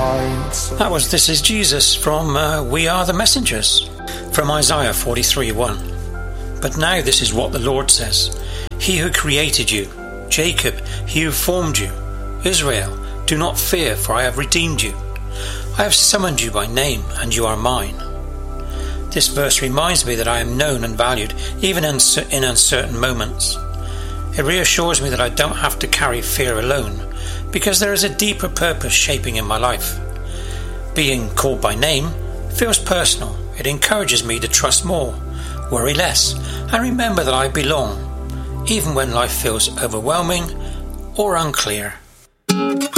That was This Is Jesus from We Are the Messengers, from Isaiah 43:1. But now this is what the Lord says. He who created you, Jacob, he who formed you, Israel, do not fear, for I have redeemed you. I have summoned you by name, and you are mine. This verse reminds me that I am known and valued, even in uncertain moments. It reassures me that I don't have to carry fear alone, because there is a deeper purpose shaping in my life. Being called by name feels personal. It encourages me to trust more, worry less, and remember that I belong, even when life feels overwhelming or unclear.